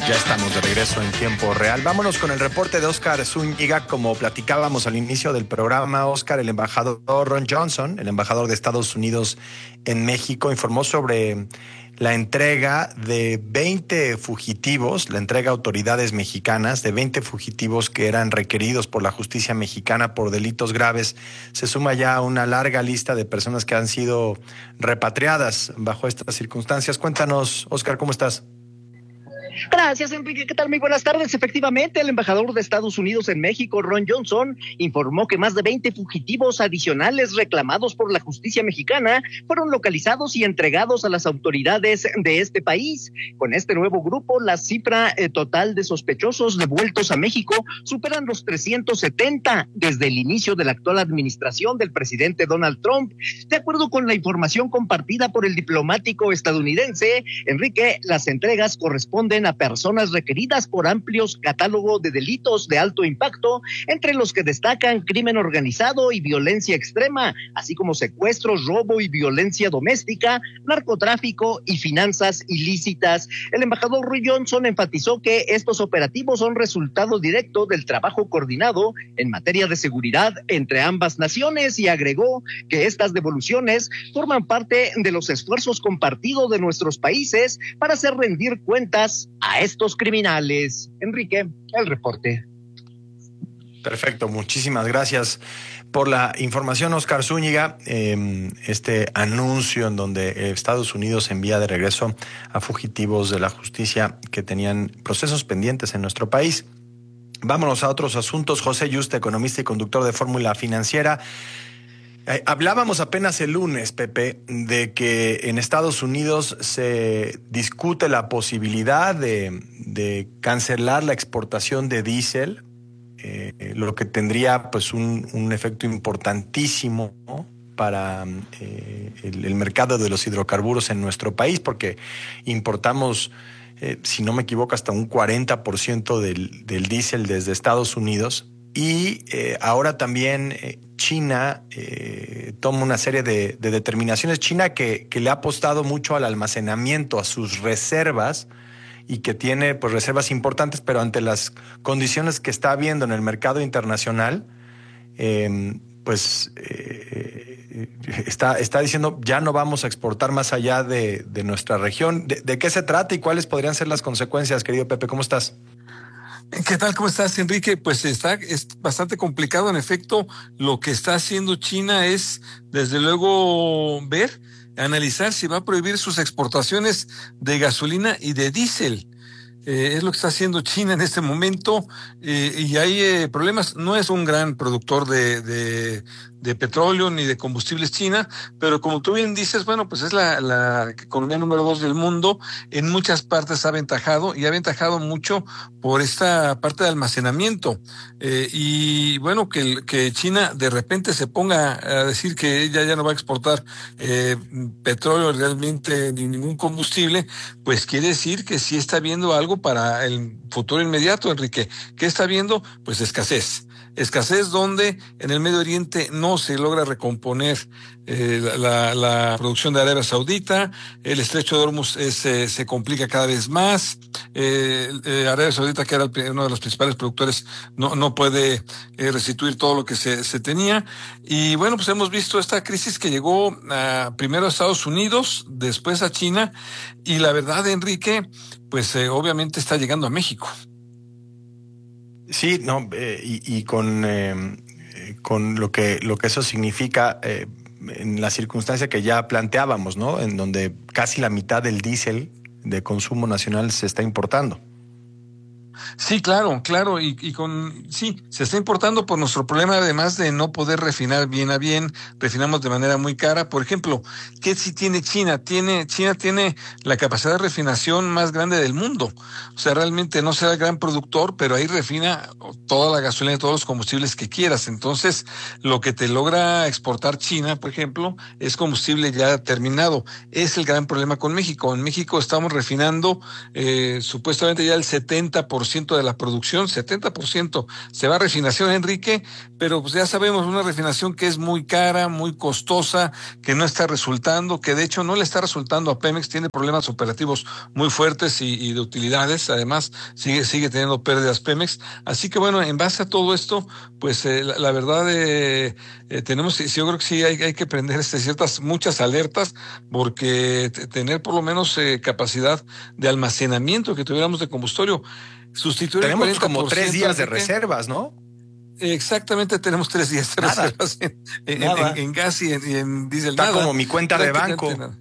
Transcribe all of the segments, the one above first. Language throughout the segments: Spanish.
Ya estamos de regreso en tiempo real. Vámonos con el reporte de Oscar Zúñiga. Como platicábamos al inicio del programa, Oscar, el embajador Ron Johnson, el embajador de Estados Unidos en México, informó sobre la entrega de 20 fugitivos, la entrega a autoridades mexicanas de 20 fugitivos que eran requeridos por la justicia mexicana por delitos graves. Se suma ya una larga lista de personas que han sido repatriadas bajo estas circunstancias. Cuéntanos, Oscar, ¿cómo estás? Gracias, Enrique. ¿Qué tal? Muy buenas tardes. Efectivamente, el embajador de Estados Unidos en México, Ron Johnson, informó que más de 20 fugitivos adicionales reclamados por la justicia mexicana fueron localizados y entregados a las autoridades de este país. Con este nuevo grupo, la cifra total de sospechosos devueltos a México superan los 370 desde el inicio de la actual administración del presidente Donald Trump. De acuerdo con la información compartida por el diplomático estadounidense, Enrique, las entregas corresponden a personas requeridas por amplios catálogos de delitos de alto impacto, entre los que destacan crimen organizado y violencia extrema, así como secuestros, robo y violencia doméstica, narcotráfico y finanzas ilícitas. El embajador Roy Johnson enfatizó que estos operativos son resultado directo del trabajo coordinado en materia de seguridad entre ambas naciones y agregó que estas devoluciones forman parte de los esfuerzos compartidos de nuestros países para hacer rendir cuentas a estos criminales. Enrique, el reporte. Perfecto, muchísimas gracias por la información, Oscar Zúñiga. Este anuncio en donde Estados Unidos envía de regreso a fugitivos de la justicia que tenían procesos pendientes en nuestro país. Vámonos a otros asuntos. José Yuste, economista y conductor de Fórmula Financiera. Hablábamos apenas el lunes, Pepe, de que en Estados Unidos se discute la posibilidad de cancelar la exportación de diésel, lo que tendría pues un efecto importantísimo, ¿no?, para el mercado de los hidrocarburos en nuestro país, porque importamos, si no me equivoco, hasta un 40% del diésel desde Estados Unidos. Y ahora también China toma una serie de determinaciones. China que le ha apostado mucho al almacenamiento, a sus reservas, y que tiene pues reservas importantes, pero ante las condiciones que está habiendo en el mercado internacional, está diciendo ya no vamos a exportar más allá de nuestra región. ¿De qué se trata y cuáles podrían ser las consecuencias, querido Pepe? ¿Cómo estás? ¿Qué tal? ¿Cómo estás, Enrique? Pues es bastante complicado. En efecto, lo que está haciendo China es, desde luego, analizar si va a prohibir sus exportaciones de gasolina y de diésel. Es lo que está haciendo China en este momento, y hay problemas. No es un gran productor de petróleo ni de combustibles China, pero como tú bien dices, bueno, pues es la economía número 2 del mundo. En muchas partes ha aventajado mucho por esta parte de almacenamiento. Y bueno, que China de repente se ponga a decir que ella ya no va a exportar petróleo realmente ni ningún combustible, pues quiere decir que sí está viendo algo para el futuro inmediato, Enrique. ¿Qué está viendo? Pues escasez donde en el Medio Oriente no se logra recomponer la producción de Arabia Saudita. El estrecho de Hormuz se complica cada vez más. Arabia Saudita, que era uno de los principales productores, no puede restituir todo lo que se tenía. Y bueno, pues hemos visto esta crisis que llegó primero a Estados Unidos, después a China, y la verdad, Enrique, pues obviamente está llegando a México. Sí, no, y con lo que eso significa en la circunstancia que ya planteábamos, ¿no?, en donde casi la mitad del diésel de consumo nacional se está importando. Sí, claro, sí, se está importando por nuestro problema, además de no poder refinar bien a bien, refinamos de manera muy cara. Por ejemplo, ¿qué sí tiene China? China tiene la capacidad de refinación más grande del mundo. O sea, realmente no será el gran productor, pero ahí refina toda la gasolina y todos los combustibles que quieras. Entonces, lo que te logra exportar China, por ejemplo, es combustible ya terminado. Es el gran problema con México. En México estamos refinando supuestamente ya el 70% 70% de la producción, 70% se va a refinación, Enrique, pero pues ya sabemos, una refinación que es muy cara, muy costosa, que no está resultando, que de hecho no le está resultando a Pemex, tiene problemas operativos muy fuertes y de utilidades, además sigue teniendo pérdidas Pemex, así que bueno, en base a todo esto, pues la verdad tenemos, yo creo que sí hay que prender muchas alertas, porque tener por lo menos capacidad de almacenamiento que tuviéramos de combustorio, sustituir tenemos el 40%, como 3 días de Enrique. reservas, ¿no? Exactamente, tenemos 3 días de Nada. reservas en gas y en diésel. Está nada, como mi cuenta de banco. nada.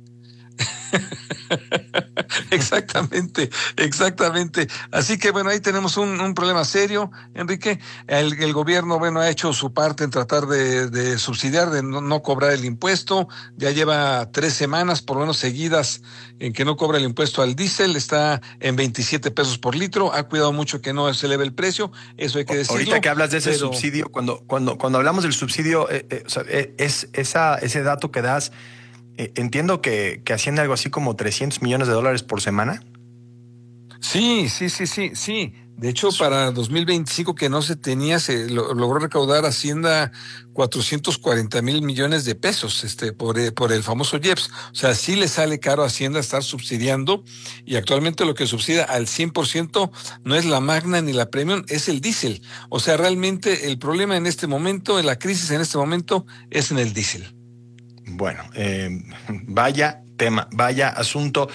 Exactamente. Así que bueno, ahí tenemos un problema serio, Enrique. El gobierno, bueno, ha hecho su parte en tratar de subsidiar, de no cobrar el impuesto. Ya lleva 3 semanas, por lo menos seguidas, en que no cobra el impuesto al diésel. Está en 27 pesos por litro. Ha cuidado mucho que no se eleve el precio. Eso hay que decirlo. Ahorita que hablas de ese subsidio, cuando hablamos del subsidio, o sea, ese dato que das, entiendo que asciende algo así como $300 millones por semana. Sí. De hecho, para 2025 que no se tenía, logró recaudar Hacienda 440 millones de pesos, por el famoso IEPS. O sea, sí le sale caro a Hacienda estar subsidiando, y actualmente lo que subsidia al 100% no es la Magna ni la Premium, es el diésel. O sea, realmente el problema en este momento, en la crisis en este momento, es en el diésel. Bueno, vaya tema, vaya asunto.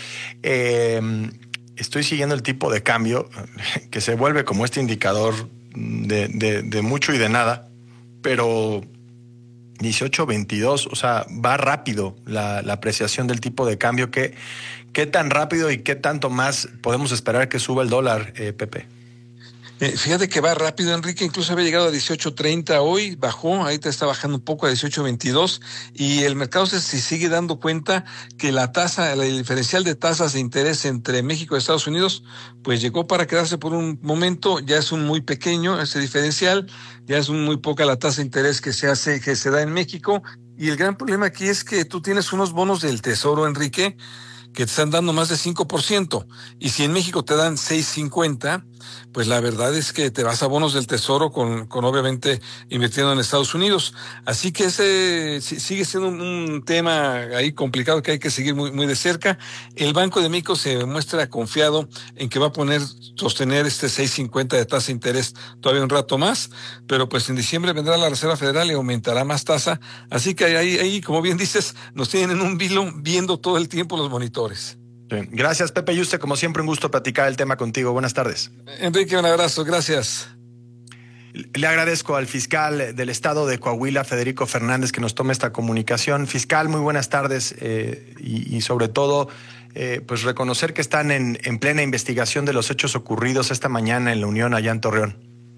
Estoy siguiendo el tipo de cambio que se vuelve como este indicador de mucho y de nada, pero 18.22, o sea, va rápido la apreciación del tipo de cambio. ¿Qué tan rápido y qué tanto más podemos esperar que suba el dólar, Pepe? Fíjate que va rápido, Enrique, incluso había llegado a 18.30 hoy, bajó, ahorita está bajando un poco a 18.22, y el mercado se sigue dando cuenta que el diferencial de tasas de interés entre México y Estados Unidos, pues llegó para quedarse por un momento. Ya es un muy pequeño ese diferencial, ya es muy poca la tasa de interés que se da en México, y el gran problema aquí es que tú tienes unos bonos del Tesoro, Enrique, que te están dando más de 5%, y si en México te dan 6.50, pues la verdad es que te vas a bonos del Tesoro con obviamente invirtiendo en Estados Unidos. Así que ese sigue siendo un tema ahí complicado que hay que seguir muy, muy de cerca. El Banco de México se muestra confiado en que va a sostener 6.50 de tasa de interés todavía un rato más, pero pues en diciembre vendrá la Reserva Federal y aumentará más tasa. Así que ahí, como bien dices, nos tienen en un vilo viendo todo el tiempo los monitores. Sí. Gracias, Pepe Yuste. Como siempre, un gusto platicar el tema contigo. Buenas tardes. Enrique, un abrazo. Gracias. Le agradezco al fiscal del estado de Coahuila, Federico Fernández, que nos tome esta comunicación. Fiscal, muy buenas tardes, y sobre todo, pues reconocer que están en plena investigación de los hechos ocurridos esta mañana en la Unión allá en Torreón.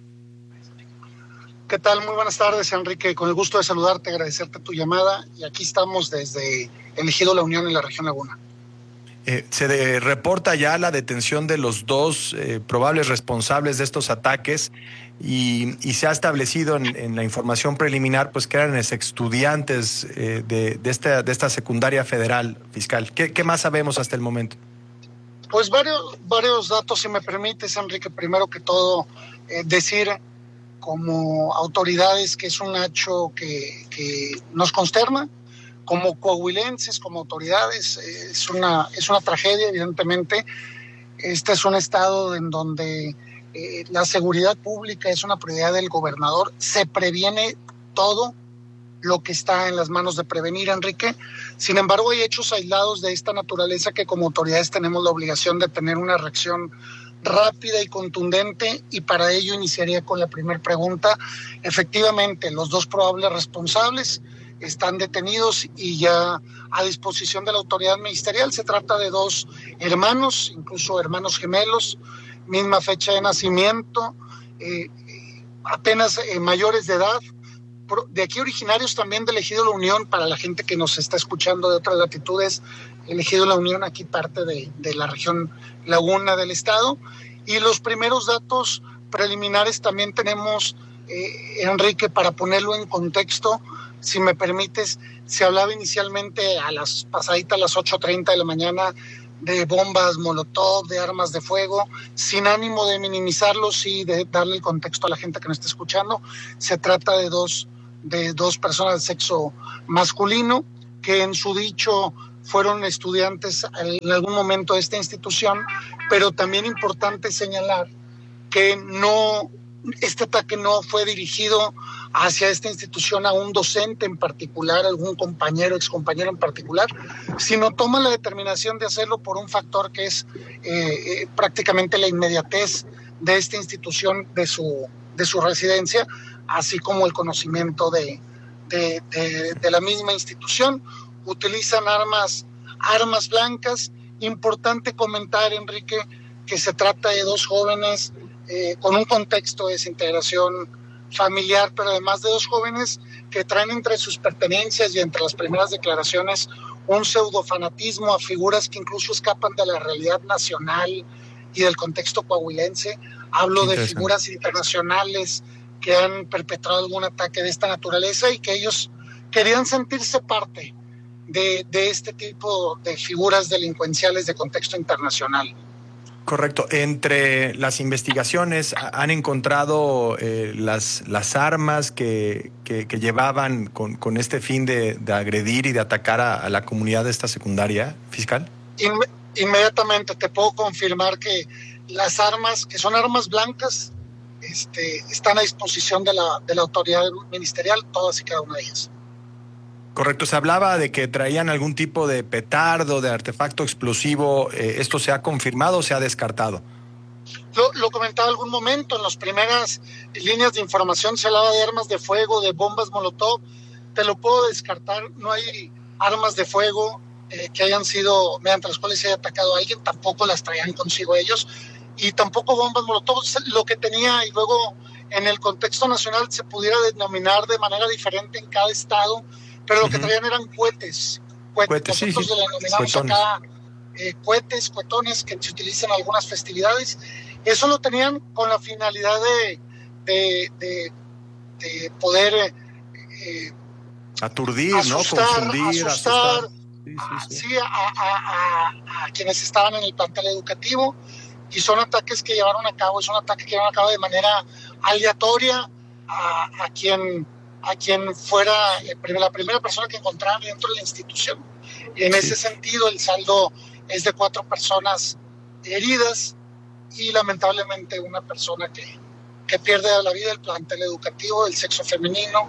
¿Qué tal? Muy buenas tardes, Enrique. Con el gusto de saludarte, agradecerte tu llamada, y aquí estamos desde el Ejido La Unión en la región Laguna. Se reporta ya la detención de los 2 probables responsables de estos ataques, y se ha establecido en la información preliminar pues que eran estudiantes de esta secundaria federal, fiscal. ¿Qué más sabemos hasta el momento? Pues varios datos, si me permites, Enrique. Primero que todo, decir como autoridades que es un hecho que nos consterna. Como coahuilenses, como autoridades, es una tragedia, evidentemente. Este es un estado en donde la seguridad pública es una prioridad del gobernador. Se previene todo lo que está en las manos de prevenir, Enrique. Sin embargo, hay hechos aislados de esta naturaleza que como autoridades tenemos la obligación de tener una reacción rápida y contundente, y para ello iniciaría con la primera pregunta. Efectivamente, los 2 probables responsables están detenidos y ya a disposición de la autoridad ministerial. Se trata de 2 hermanos, incluso hermanos gemelos, misma fecha de nacimiento, apenas mayores de edad, de aquí originarios también del Ejido La Unión. Para la gente que nos está escuchando de otras latitudes, el Ejido La Unión aquí parte de la región Laguna del estado. Y los primeros datos preliminares también tenemos, Enrique, para ponerlo en contexto, si me permites. Se hablaba inicialmente a las 8:30 de la mañana de bombas Molotov, de armas de fuego, sin ánimo de minimizarlos y de darle el contexto a la gente que nos está escuchando. Se trata de dos personas de sexo masculino que en su dicho fueron estudiantes en algún momento de esta institución, pero también importante señalar que este ataque no fue dirigido hacia esta institución a un docente en particular, algún compañero, excompañero en particular, sino toma la determinación de hacerlo por un factor que es prácticamente la inmediatez de esta institución, de su residencia, así como el conocimiento de la misma institución. Utilizan armas blancas. Importante comentar, Enrique, que se trata de dos jóvenes con un contexto de desintegración familiar, pero además de dos jóvenes que traen entre sus pertenencias y entre las primeras declaraciones un pseudofanatismo a figuras que incluso escapan de la realidad nacional y del contexto coahuilense. Hablo de figuras internacionales que han perpetrado algún ataque de esta naturaleza y que ellos querían sentirse parte de este tipo de figuras delincuenciales de contexto internacional. Correcto. Entre las investigaciones han encontrado las armas que llevaban con este fin de agredir y de atacar a la comunidad de esta secundaria, fiscal. Inmediatamente te puedo confirmar que las armas, que son armas blancas, están a disposición de la autoridad ministerial, todas y cada una de ellas. Correcto, se hablaba de que traían algún tipo de petardo, de artefacto explosivo. ¿Esto se ha confirmado o se ha descartado? Lo comentaba algún momento, en las primeras líneas de información se hablaba de armas de fuego, de bombas Molotov. Te lo puedo descartar, no hay armas de fuego que hayan sido, mediante las cuales se haya atacado a alguien, tampoco las traían consigo ellos, y tampoco bombas Molotov. Lo que tenía, y luego en el contexto nacional se pudiera denominar de manera diferente en cada estado, pero lo que traían eran cohetes. Nosotros le denominamos acá cohetes, cuetones, que se utilizan en algunas festividades. Eso lo tenían con la finalidad de poder aturdir, asustar, ¿no? Confundir, asustar. Sí, a quienes estaban en el plantel educativo, y son ataques que llevaron a cabo, de manera aleatoria a quien fuera la primera persona que encontraran dentro de la institución. Y en ese sentido, el saldo es de 4 personas heridas y lamentablemente una persona que pierde la vida del plantel educativo, del sexo femenino,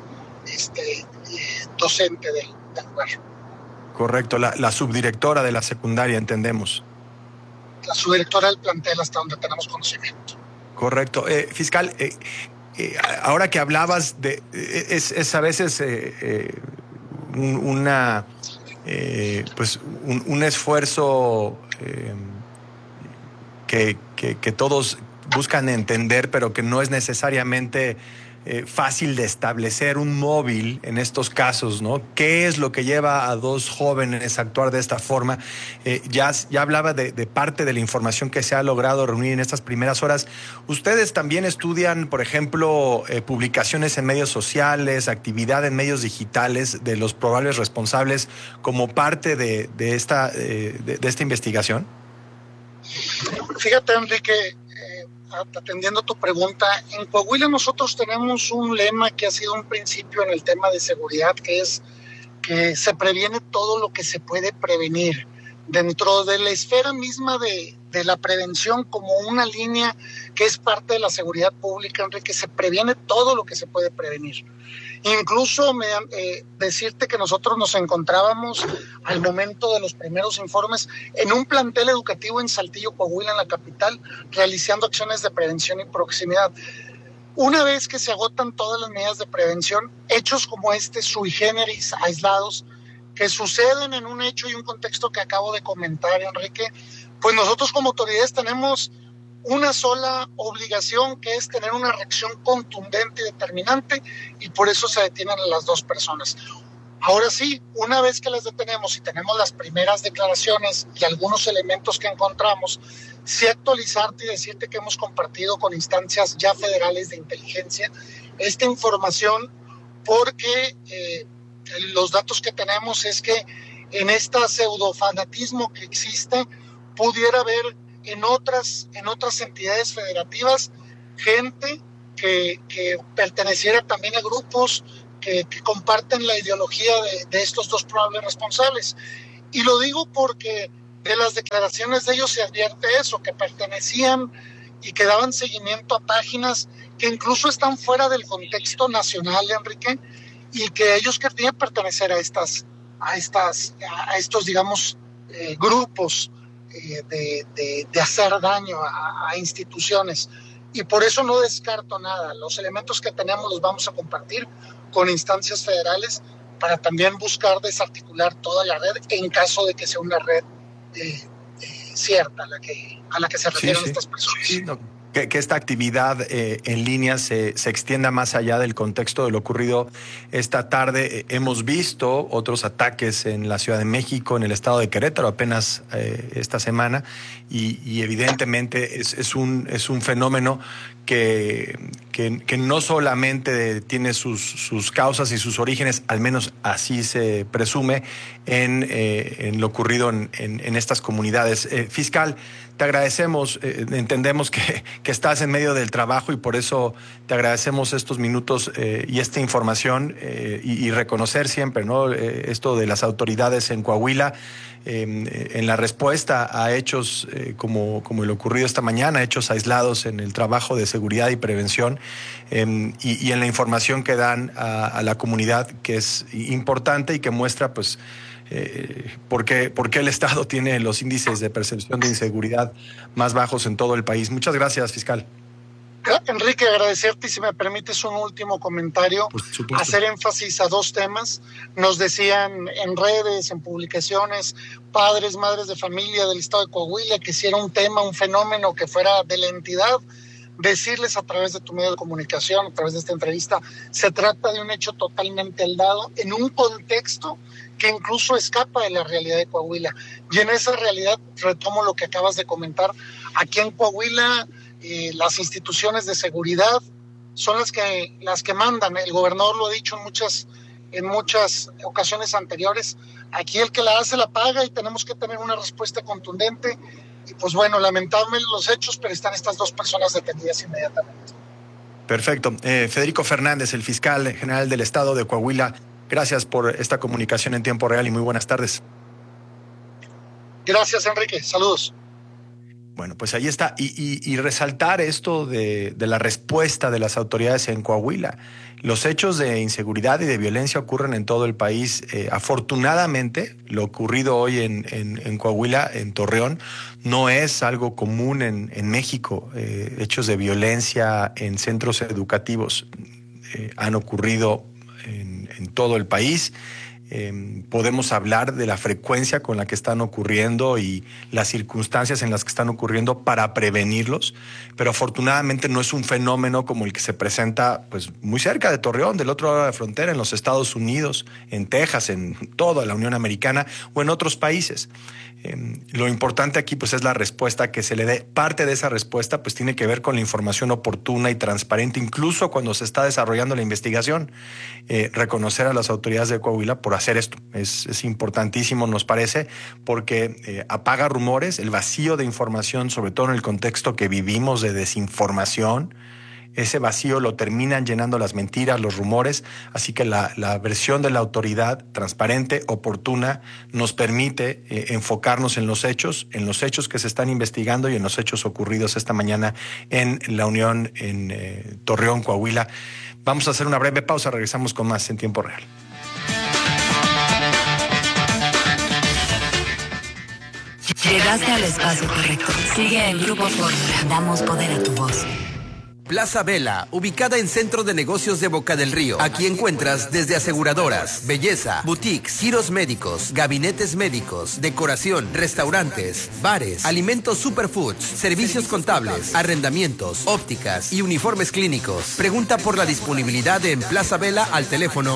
docente del lugar. Correcto, la subdirectora de la secundaria, entendemos. La subdirectora del plantel, hasta donde tenemos conocimiento. Correcto. Fiscal, ahora que hablabas de... Es a veces un esfuerzo que todos buscan entender, pero que no es necesariamente fácil de establecer un móvil en estos casos, ¿no? ¿Qué es lo que lleva a dos jóvenes a actuar de esta forma? Ya hablaba de parte de la información que se ha logrado reunir en estas primeras horas. ¿Ustedes también estudian, por ejemplo, publicaciones en medios sociales, actividad en medios digitales de los probables responsables como parte de esta investigación? Fíjate, Enrique, atendiendo tu pregunta, en Coahuila nosotros tenemos un lema que ha sido un principio en el tema de seguridad, que es que se previene todo lo que se puede prevenir. Dentro de la esfera misma de la prevención, como una línea que es parte de la seguridad pública, Enrique, se previene todo lo que se puede prevenir. Incluso decirte que nosotros nos encontrábamos al momento de los primeros informes en un plantel educativo en Saltillo, Coahuila, en la capital, realizando acciones de prevención y proximidad. Una vez que se agotan todas las medidas de prevención, hechos como sui generis, aislados, que suceden en un hecho y un contexto que acabo de comentar, Enrique, pues nosotros como autoridades tenemos una sola obligación, que es tener una reacción contundente y determinante, y por eso se detienen a las dos personas. Ahora sí, una vez que las detenemos y tenemos las primeras declaraciones y algunos elementos que encontramos, sí actualizarte y decirte que hemos compartido con instancias ya federales de inteligencia esta información, porque los datos que tenemos es que en este pseudofanatismo que existe, pudiera haber en otras entidades federativas gente que perteneciera también a grupos que comparten la ideología de estos dos probables responsables. Y lo digo porque de las declaraciones de ellos se advierte eso, que pertenecían y que daban seguimiento a páginas que incluso están fuera del contexto nacional, Enrique, y que ellos querían pertenecer a estos, digamos, grupos de hacer daño a instituciones. Y por eso no descarto nada. Los elementos que tenemos los vamos a compartir con instancias federales para también buscar desarticular toda la red en caso de que sea una red cierta a la que se refieren estas personas. Sí, no. Que esta actividad en línea se extienda más allá del contexto de lo ocurrido esta tarde. Hemos visto otros ataques en la Ciudad de México, en el estado de Querétaro apenas esta semana, y evidentemente es un fenómeno que no solamente tiene sus causas y sus orígenes, al menos así se presume, en lo ocurrido en estas comunidades. Fiscal, te agradecemos, entendemos que estás en medio del trabajo y por eso te agradecemos estos minutos y esta información y reconocer siempre, ¿no?, esto de las autoridades en Coahuila en la respuesta a hechos como el ocurrido esta mañana, hechos aislados en el trabajo de seguridad y prevención y en la información que dan a la comunidad, que es importante y que muestra pues por qué el Estado tiene los índices de percepción de inseguridad más bajos en todo el país. Muchas gracias, fiscal. Enrique, agradecerte, y si me permites un último comentario, hacer énfasis a dos temas. Nos decían en redes, en publicaciones, padres, madres de familia del estado de Coahuila, que si era un tema, un fenómeno que fuera de la entidad, decirles a través de tu medio de comunicación, a través de esta entrevista, se trata de un hecho totalmente aldado, en un contexto que incluso escapa de la realidad de Coahuila. Y en esa realidad, retomo lo que acabas de comentar, aquí en Coahuila las instituciones de seguridad son las que mandan. El gobernador lo ha dicho en muchas ocasiones anteriores. Aquí el que la hace la paga y tenemos que tener una respuesta contundente. Y pues bueno, lamentable los hechos, pero están estas dos personas detenidas inmediatamente. Perfecto. Federico Fernández, el fiscal general del estado de Coahuila, gracias por esta comunicación en tiempo real y muy buenas tardes. Gracias, Enrique. Saludos. Bueno, pues ahí está. Y resaltar esto de la respuesta de las autoridades en Coahuila. Los hechos de inseguridad y de violencia ocurren en todo el país. Afortunadamente, lo ocurrido hoy en Coahuila, en Torreón, no es algo común en México. Hechos de violencia en centros educativos han ocurrido en todo el país. Podemos hablar de la frecuencia con la que están ocurriendo y las circunstancias en las que están ocurriendo para prevenirlos, pero afortunadamente no es un fenómeno como el que se presenta pues muy cerca de Torreón, del otro lado de la frontera, en los Estados Unidos, en Texas, en toda la Unión Americana o en otros países. Lo importante aquí pues es la respuesta que se le dé. Parte de esa respuesta pues tiene que ver con la información oportuna y transparente, incluso cuando se está desarrollando la investigación. Reconocer a las autoridades de Coahuila por hacer esto es importantísimo, nos parece, porque apaga rumores, el vacío de información, sobre todo en el contexto que vivimos de desinformación. Ese vacío lo terminan llenando las mentiras, los rumores, así que la versión de la autoridad transparente, oportuna, nos permite enfocarnos en los hechos que se están investigando y en los hechos ocurridos esta mañana en la Unión, en Torreón, Coahuila. Vamos a hacer una breve pausa, regresamos con más en tiempo real. Llegaste al espacio correcto. Sigue en Grupo Fórmula. Damos poder a tu voz. Plaza Vela, ubicada en Centro de Negocios de Boca del Río. Aquí encuentras desde aseguradoras, belleza, boutiques, giros médicos, gabinetes médicos, decoración, restaurantes, bares, alimentos superfoods, servicios contables, arrendamientos, ópticas y uniformes clínicos. Pregunta por la disponibilidad en Plaza Vela al teléfono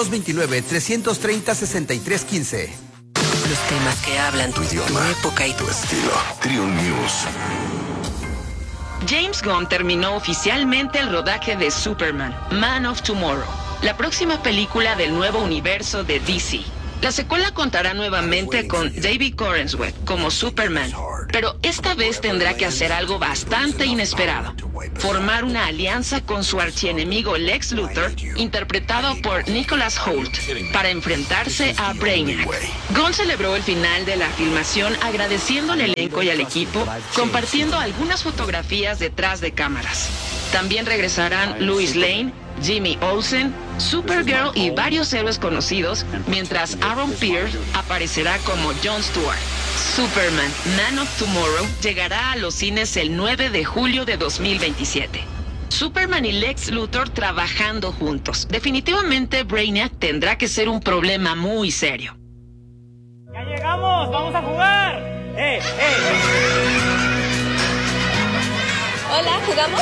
229-330-6315. Los temas que hablan tu idioma, tu época y tu estilo. Trio News. James Gunn terminó oficialmente el rodaje de Superman, Man of Tomorrow, la próxima película del nuevo universo de DC. La secuela contará nuevamente con David Corenswet como Superman, Pero esta vez tendrá que hacer algo bastante inesperado. Formar una alianza con su archienemigo Lex Luthor, interpretado por Nicholas Hoult, para enfrentarse a Brainiac. Gunn celebró el final de la filmación agradeciendo al elenco y al equipo, compartiendo algunas fotografías detrás de cámaras. También regresarán Lois Lane, Jimmy Olsen, Supergirl y varios héroes conocidos, mientras Aaron Pierce aparecerá como Jon Stewart. Superman, Man of Tomorrow, llegará a los cines el 9 de julio de 2027. Superman y Lex Luthor trabajando juntos. Definitivamente Brainiac tendrá que ser un problema muy serio. ¡Ya llegamos! ¡Vamos a jugar! Hola, ¿jugamos?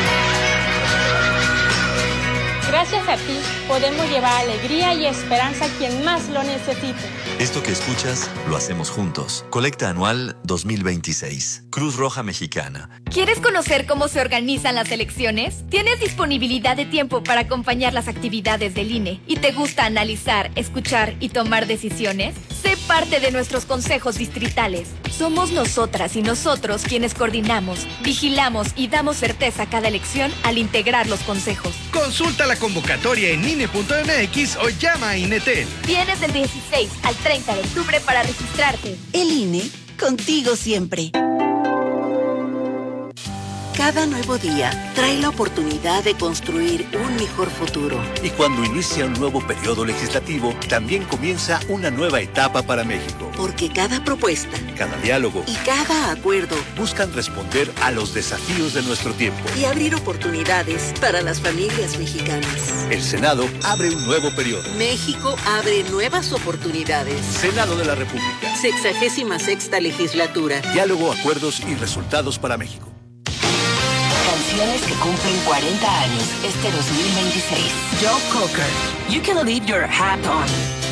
Gracias a ti, podemos llevar alegría y esperanza a quien más lo necesite. Esto que escuchas, lo hacemos juntos. Colecta anual 2026. Cruz Roja Mexicana. ¿Quieres conocer cómo se organizan las elecciones? ¿Tienes disponibilidad de tiempo para acompañar las actividades del INE? ¿Y te gusta analizar, escuchar y tomar decisiones? Sé parte de nuestros consejos distritales. Somos nosotras y nosotros quienes coordinamos, vigilamos y damos certeza a cada elección al integrar los consejos. Consulta la convocatoria en INE.mx o llama a INETEL. Tienes del 16 al 30 de octubre para registrarte. El INE, contigo siempre. Cada nuevo día trae la oportunidad de construir un mejor futuro. Y cuando inicia un nuevo periodo legislativo, también comienza una nueva etapa para México. Porque cada propuesta, cada diálogo y cada acuerdo buscan responder a los desafíos de nuestro tiempo y abrir oportunidades para las familias mexicanas. El Senado abre un nuevo periodo. México abre nuevas oportunidades. Senado de la República. 66ª legislatura. Diálogo, acuerdos y resultados para México. Canciones que cumplen 40 años este 2026. Joe Cocker, You Can Leave Your Hat On.